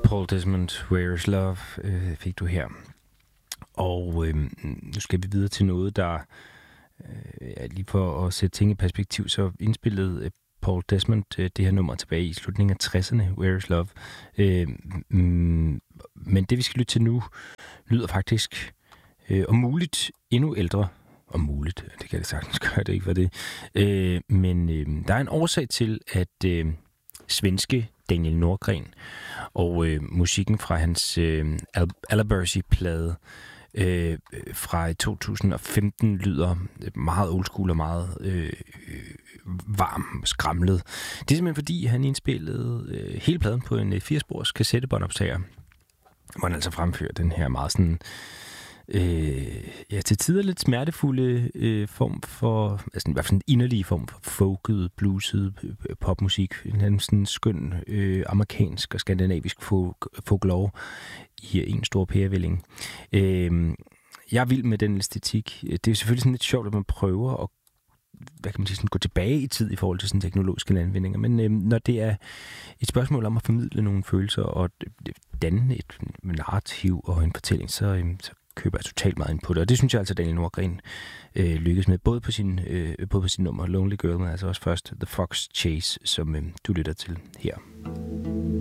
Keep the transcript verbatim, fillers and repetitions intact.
Paul Desmond, Where is Love, øh, fik du her. Og øh, nu skal vi videre til noget, der øh, ja, lige for at sætte ting i perspektiv, så indspillede øh, Paul Desmond øh, det her nummer tilbage i slutningen af tresserne, Where is Love. Øh, mm, men det, vi skal lytte til nu, lyder faktisk øh, om muligt endnu ældre. Om muligt, det kan det sagtens gøre, det ikke for det. Øh, men øh, der er en årsag til, at øh, svenske Daniel Norgren og øh, musikken fra hans øh, Alabercy-plade øh, fra to tusind og femten lyder meget old school og meget øh, varm, skramlet. Det er simpelthen fordi, han indspillede øh, hele pladen på en fire-spors kassettebåndoptager, hvor han altså fremfører den her meget sådan Øh, ja, til tider lidt smertefulde øh, form for, altså i hvert fald en inderlig form for folket, blueset øh, popmusik. En anden sådan skøn øh, amerikansk og skandinavisk folk, folklore i en stor pærevælling. Øh, jeg er vild med den æstetik. Det er selvfølgelig sådan lidt sjovt, at man prøver at hvad kan man sige, sådan, gå tilbage i tid i forhold til sådan teknologiske landvindinger. Men øh, når det er et spørgsmål om at formidle nogle følelser og danne et narrativ og en fortælling, så, øh, så køber jeg totalt meget ind på det. Og det synes jeg altså, Daniel Norgren øh, lykkes med, både på sin, øh, både på sin nummer Lonely Girl, men altså også først The Fox Chase, som øh, du lytter til her.